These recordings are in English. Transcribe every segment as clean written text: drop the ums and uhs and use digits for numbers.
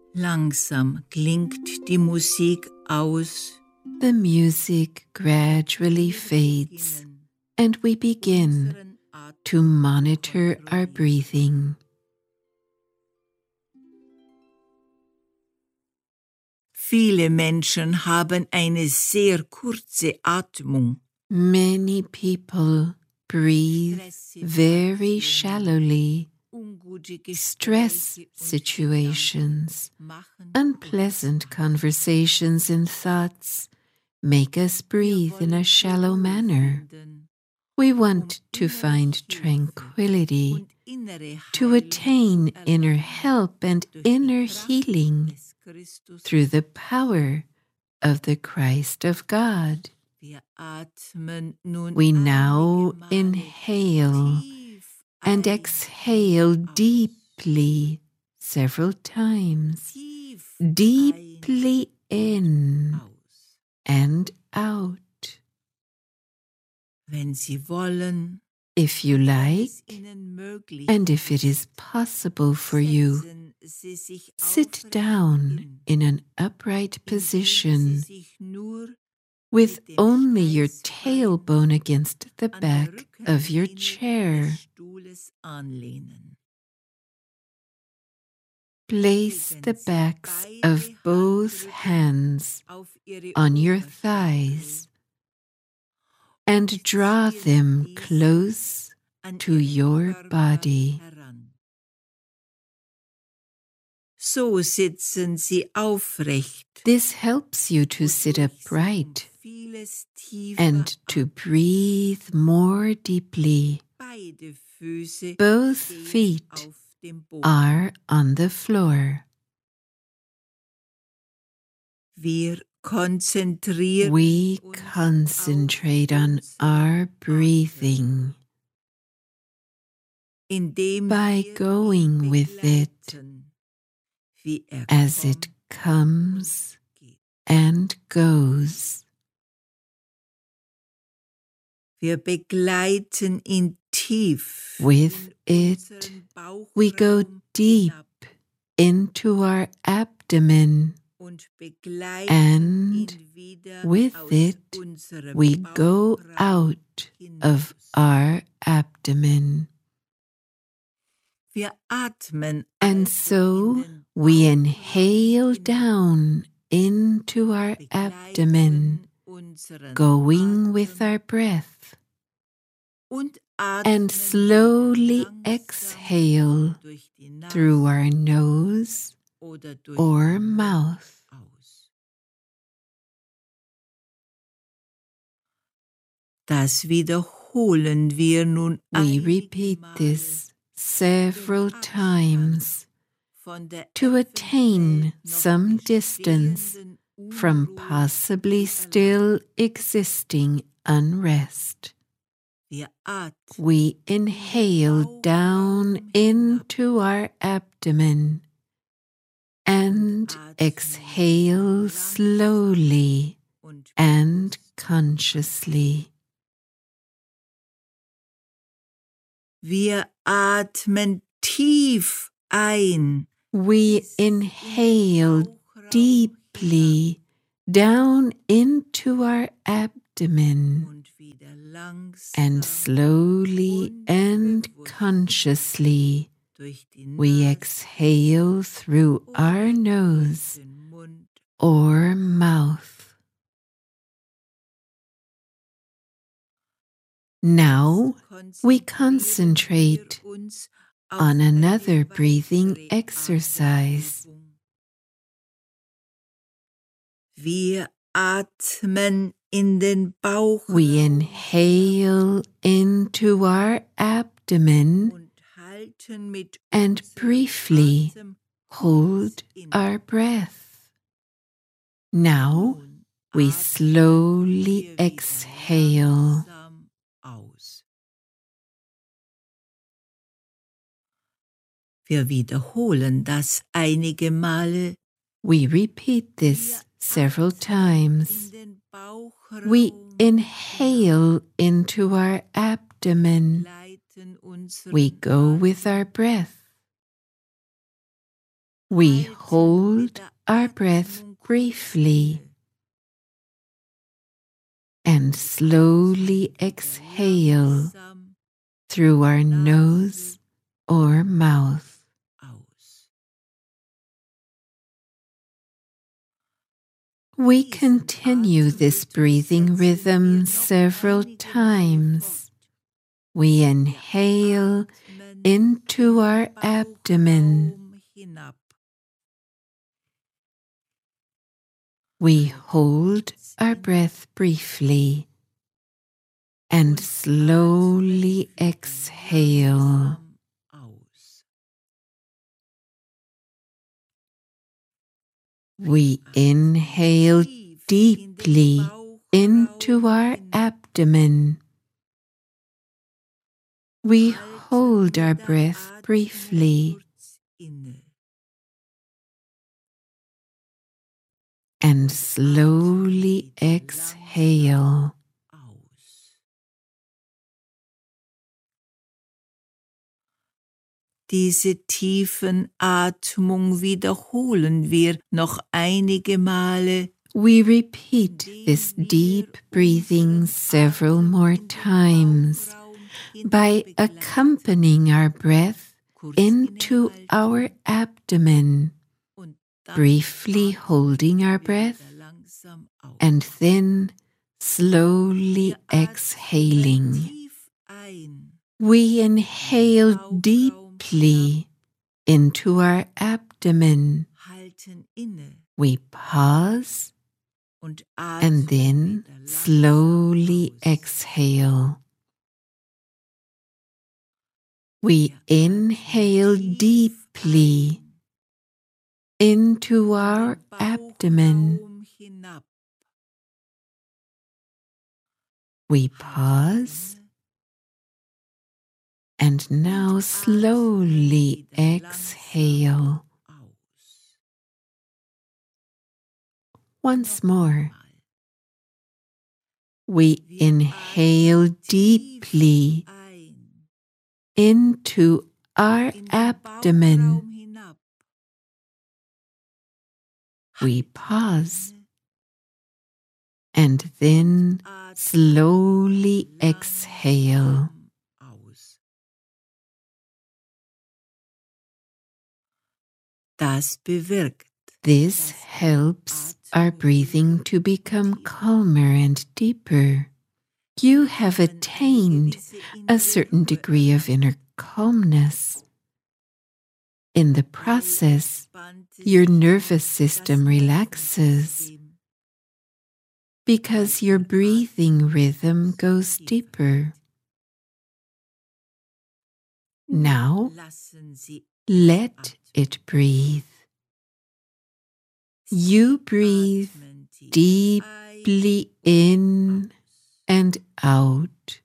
Langsam klingt die Musik aus. The music gradually fades, and we begin to monitor our breathing. Viele Menschen haben eine sehr kurze Atmung. Many people breathe very shallowly. Stress situations, unpleasant conversations and thoughts make us breathe in a shallow manner. We want to find tranquility, to attain inner help and inner healing through the power of the Christ of God. We now inhale and exhale deeply several times, deeply in and out. If you like, and if it is possible for you, sit down in an upright position with only your tailbone against the back of your chair. Place the backs of both hands on your thighs and draw them close to your body. So sitzen sie aufrecht. This helps you to sit upright and to breathe more deeply. Both feet are on the floor. We concentrate on our breathing by going with it as it comes and goes. Wir begleiten ihn tief. With it, we go deep into our abdomen, and with it, we go out of our abdomen. And so we inhale down into our abdomen, going with our breath, and slowly exhale through our nose or mouth. We repeat this several times to attain some distance from possibly still existing unrest. We inhale down into our abdomen and exhale slowly and consciously. Wir atmen tief ein. We inhale deeply down into our abdomen and slowly and consciously we exhale through our nose or mouth. Now we concentrate on another breathing exercise. Wir atmen in den Bauch. We inhale into our abdomen and briefly hold our breath. Now we slowly exhale. Wir wiederholen das einige Male. We repeat this several times. We inhale into our abdomen. We go with our breath. We hold our breath briefly and slowly exhale through our nose or mouth. We continue this breathing rhythm several times. We inhale into our abdomen. We hold our breath briefly and slowly exhale. We inhale deeply into our abdomen. We hold our breath briefly and slowly exhale. Diese tiefen Atmung wiederholen wir noch einige Male. We repeat this deep breathing several more times by accompanying our breath into our abdomen, briefly holding our breath and then slowly exhaling. We inhale deeply into our abdomen. We pause and then slowly exhale. We inhale deeply into our abdomen. We pause and now slowly exhale. Once more. We inhale deeply into our abdomen. We pause and then slowly exhale. Das bewirkt. This helps our breathing to become calmer and deeper. You have attained a certain degree of inner calmness. In the process, your nervous system relaxes because your breathing rhythm goes deeper. Now, let it breathe. You breathe deeply in and out,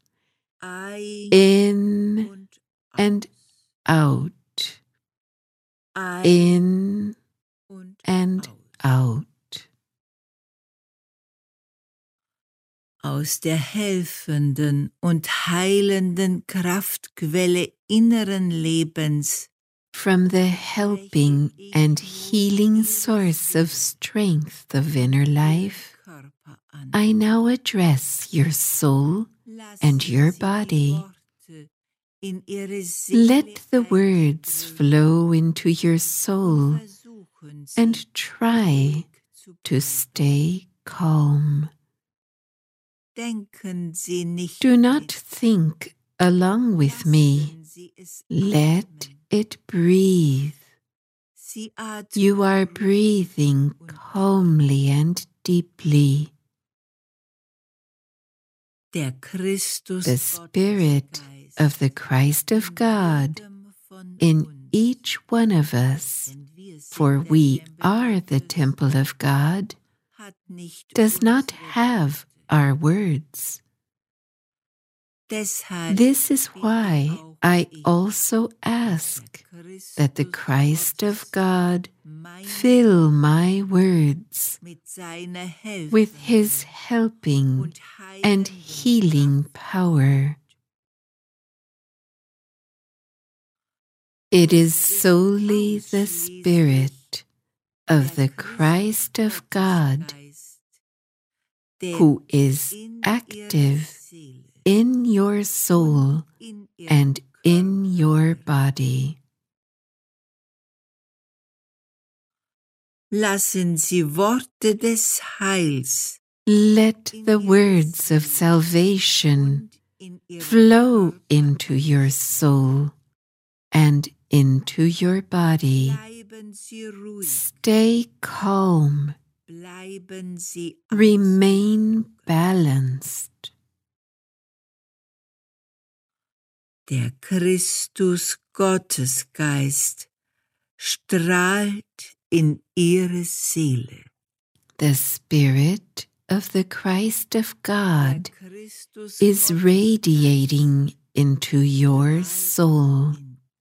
in and out, in and out. Aus der helfenden und heilenden Kraftquelle inneren Lebens, from the helping and healing source of strength of inner life, I now address your soul and your body. Let the words flow into your soul and try to stay calm. Do not think along with me. Let it breathe. You are breathing calmly and deeply. The Spirit of the Christ of God in each one of us, for we are the temple of God, does not have our words. This is why I also ask that the Christ of God fill my words with His helping and healing power. It is solely the Spirit of the Christ of God, who is active in your soul and in your body. Lassen Sie Worte des Heils, let the words of salvation flow into your soul and into your body. Stay calm. Remain balanced. Der Christus Gottesgeist strahlt in ihre Seele. The Spirit of the Christ of God is radiating into your soul.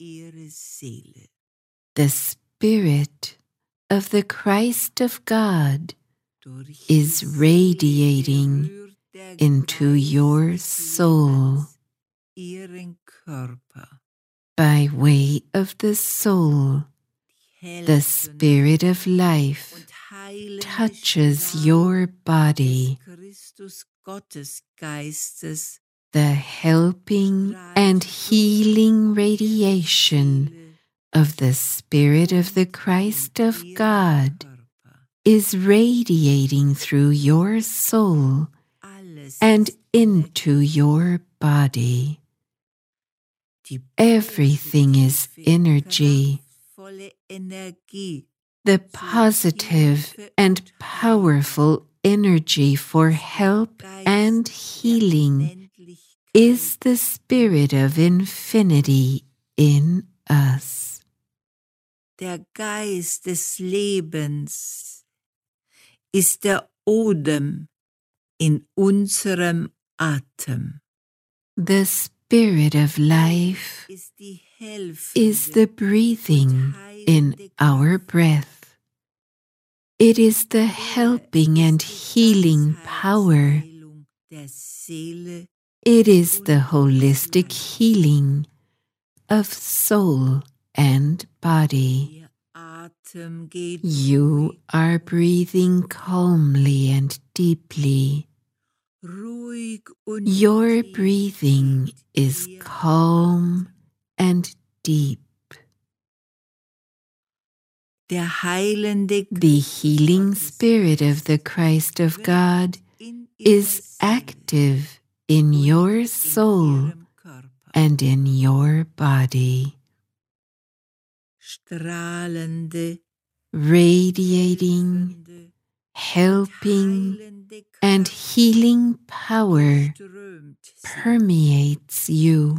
The Spirit of the Christ of God is radiating into your soul. By way of the soul, the Spirit of life touches your body. The helping and healing radiation of the Spirit of the Christ of God is radiating through your soul and into your body. Everything is energy. The positive and powerful energy for help and healing is the Spirit of infinity in us. Der Geist des Lebens ist der Odem in unserem Atem. The Spirit of life is the breathing in our breath. It is the helping and healing power. It is the holistic healing of soul and body. You are breathing calmly and deeply. Your breathing is calm and deep. The healing Spirit of the Christ of God is active in your soul and in your body. Radiating, helping, and healing power permeates you.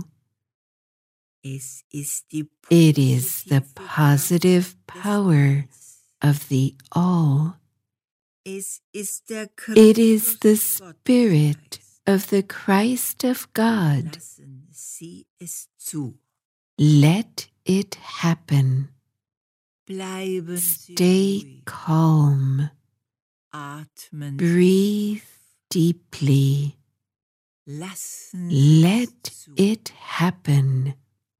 It is the positive power of the All. It is the Spirit of the Christ of God. Let it happen. Stay calm. Breathe deeply. Let it happen.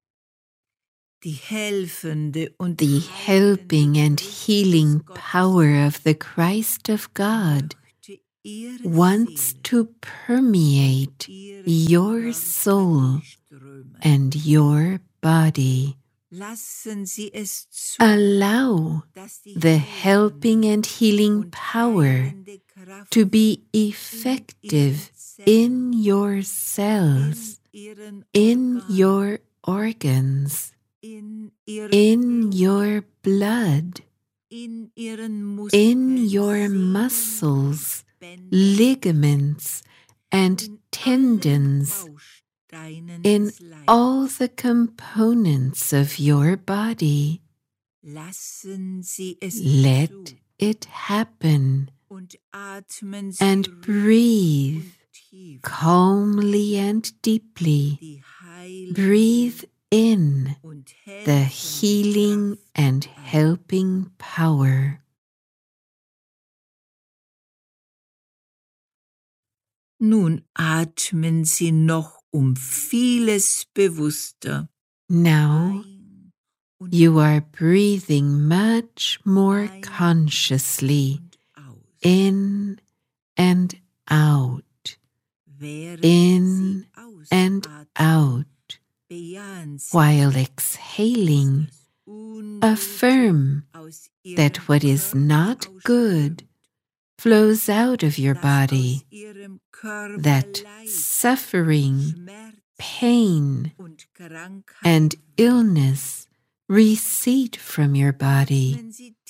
The helping and healing power of the Christ of God wants to permeate your soul and your body. Allow the helping and healing power to be effective in your cells, in your organs, in your blood, in your muscles, ligaments, and tendons, in all the components of your body. Let it happen and breathe calmly and deeply. Breathe in the healing and helping power. Nun atmen Sie noch vieles bewusster. Now You are breathing much more consciously in and out, in and out, while exhaling. Affirm that what is not good flows out of your body, that suffering, pain, and illness recede from your body.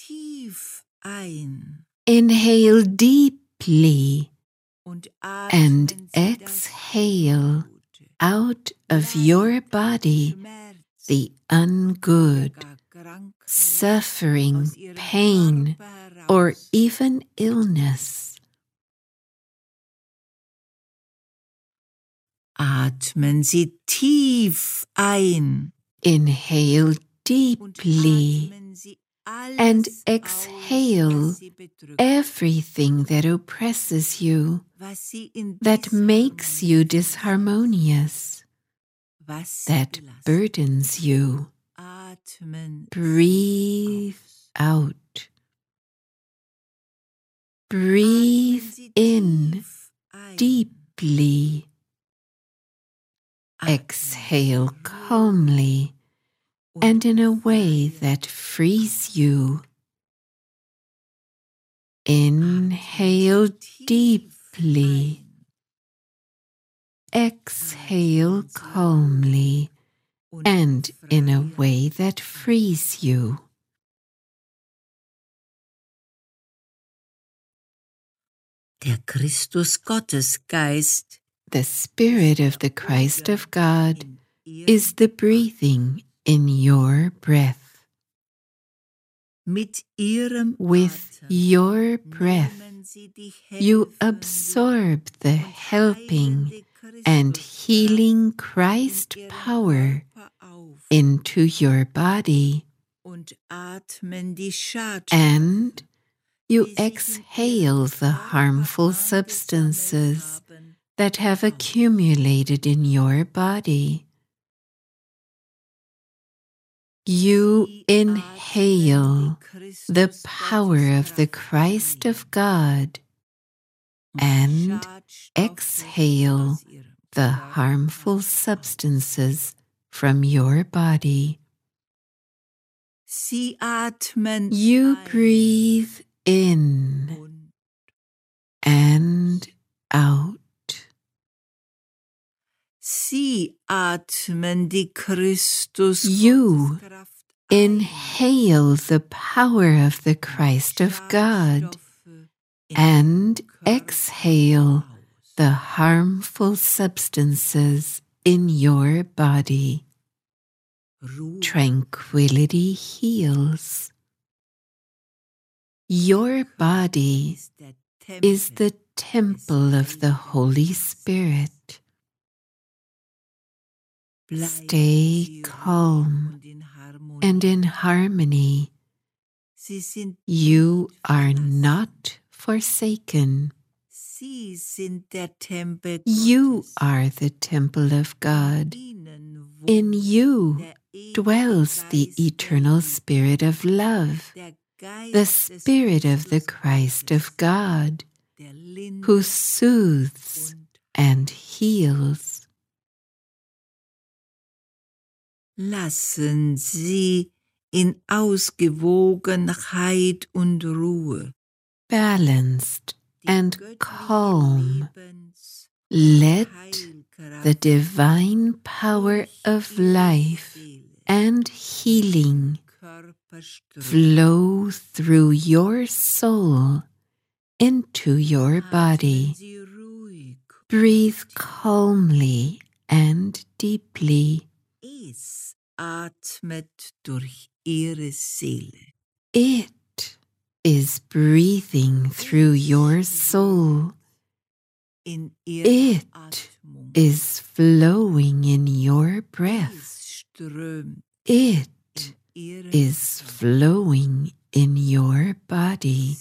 Inhale deeply and exhale out of your body the ungood, suffering, pain, or even illness. Atmen Sie tief ein. Inhale deeply and exhale everything that oppresses you, that makes you disharmonious, that burdens you. Breathe out. Breathe in deeply. Exhale calmly and in a way that frees you. Inhale deeply. Exhale calmly and in a way that frees you. Der Christus Gottesgeist, the Spirit of the Christ of God, is the breathing in your breath. With your breath, you absorb the helping and healing Christ power into your body, and you exhale the harmful substances that have accumulated in your body. You inhale the power of the Christ of God and exhale the harmful substances from your body. You breathe in and out. You inhale the power of the Christ of God and exhale the harmful substances in your body. Tranquility heals. Your body is the temple of the Holy Spirit. Stay calm and in harmony. You are not forsaken. You are the temple of God. In you dwells the eternal Spirit of love, the Spirit of the Christ of God, who soothes and heals. Lassen Sie in Ausgewogenheit und Ruhe, balanced and calm, let the divine power of life and healing flow through your soul into your body. Breathe calmly and deeply. It is breathing through your soul. It is flowing in your breath. It is flowing in your body.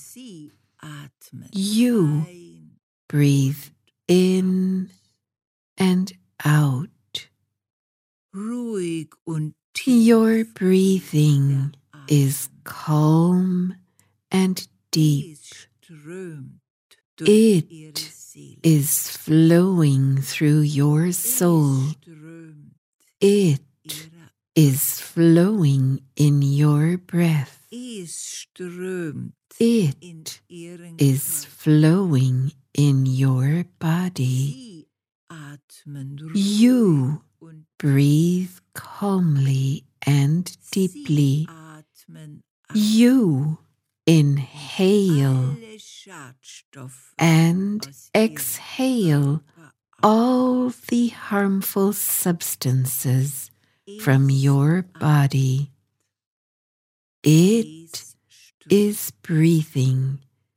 You breathe in and out. Your breathing is calm and deep. It is flowing through your soul. It is flowing in your breath. It is flowing in your body. You breathe calmly and deeply. You inhale and exhale all the harmful substances from your body. It is breathing.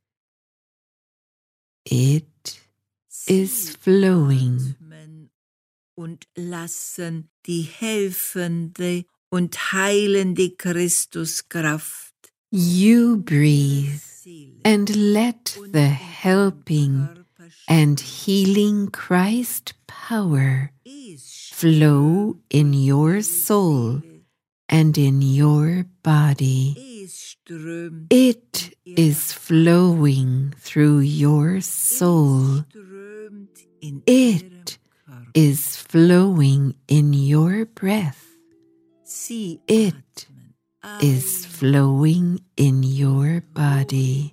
It is flowing. Und lassen die helfende und heilende Christuskraft. You breathe and let the helping and healing Christ power flow in your soul and in your body. It is flowing through your soul. It is flowing in your breath. It is flowing in your body.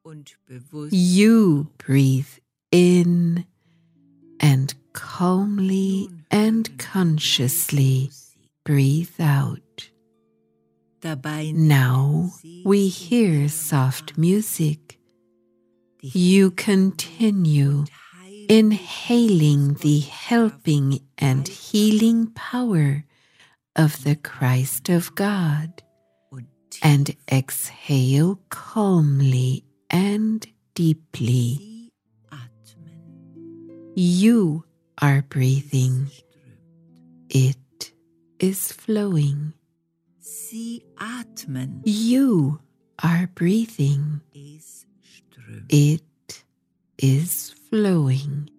You breathe in and calmly and consciously breathe out. Now we hear soft music. You continue inhaling the helping and healing power of the Christ of God, and exhale calmly and deeply. You are breathing. It is flowing. You are breathing. It is flowing.